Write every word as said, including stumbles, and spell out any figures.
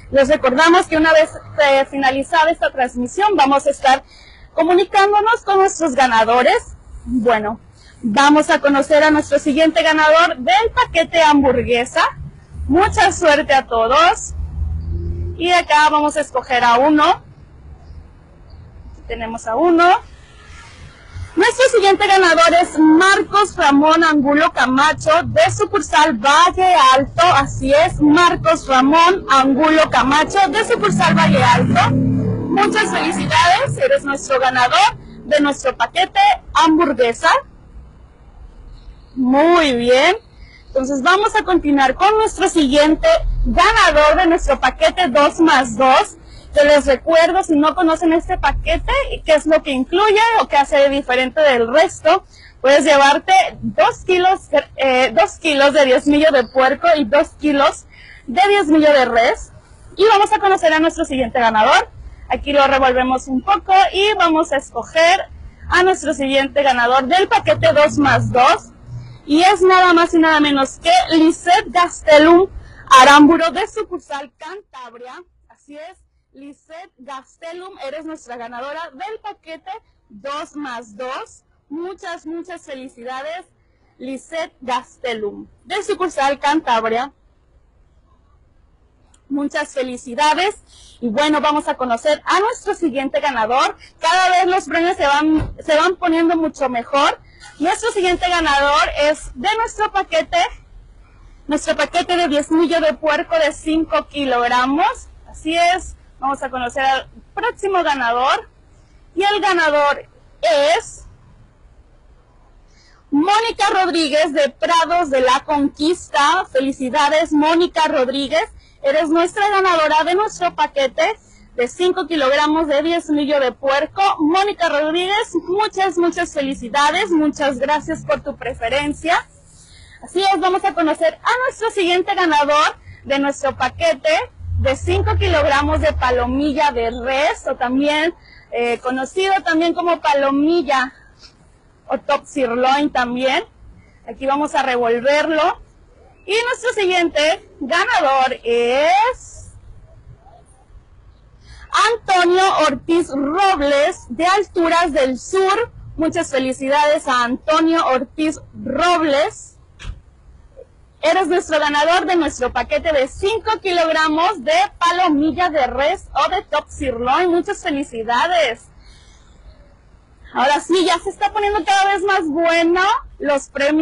Les recordamos que una vez eh, finalizada esta transmisión vamos a estar comunicándonos con nuestros ganadores. Bueno, vamos a conocer a nuestro siguiente ganador del paquete hamburguesa. Mucha suerte a todos. Y acá vamos a escoger a uno. Aquí tenemos a uno. Nuestro siguiente ganador es Marcos Ramón Angulo Camacho de sucursal Valle Alto. Así es, Marcos Ramón Angulo Camacho de sucursal Valle Alto. Muchas felicidades, eres nuestro ganador de nuestro paquete hamburguesa. Muy bien, entonces vamos a continuar con nuestro siguiente ganador de nuestro paquete dos más dos. Que les recuerdo, si no conocen este paquete y qué es lo que incluye o qué hace diferente del resto, puedes llevarte dos kilos, eh, dos kilos de diezmillo de puerco y dos kilos de diezmillo de res. Y vamos a conocer a nuestro siguiente ganador. Aquí lo revolvemos un poco y vamos a escoger a nuestro siguiente ganador del paquete dos más dos. Y es nada más y nada menos que Lisette Gastelum Aramburo de sucursal Cantabria. Así es. Lisette Gastelum, eres nuestra ganadora del paquete dos más dos. Muchas, muchas felicidades, Lisette Gastelum, de sucursal Cantabria. Muchas felicidades. Y bueno, vamos a conocer a nuestro siguiente ganador. Cada vez los premios se van, se van poniendo mucho mejor. Nuestro siguiente ganador es de nuestro paquete, nuestro paquete de diezmillo de puerco de cinco kilogramos. Así es. Vamos a conocer al próximo ganador. Y el ganador es Mónica Rodríguez de Prados de la Conquista. Felicidades, Mónica Rodríguez. Eres nuestra ganadora de nuestro paquete de cinco kilogramos de diezmillo de puerco. Mónica Rodríguez, muchas, muchas felicidades. Muchas gracias por tu preferencia. Así es, vamos a conocer a nuestro siguiente ganador de nuestro paquete de cinco kilogramos de palomilla de res, o también eh, conocido también como palomilla o top sirloin también. Aquí vamos a revolverlo. Y nuestro siguiente ganador es Antonio Ortiz Robles de Alturas del Sur. Muchas felicidades a Antonio Ortiz Robles. Eres nuestro ganador de nuestro paquete de cinco kilogramos de palomilla de res o de top sirloin. Muchas felicidades. Ahora sí, ya se está poniendo cada vez más bueno los premios.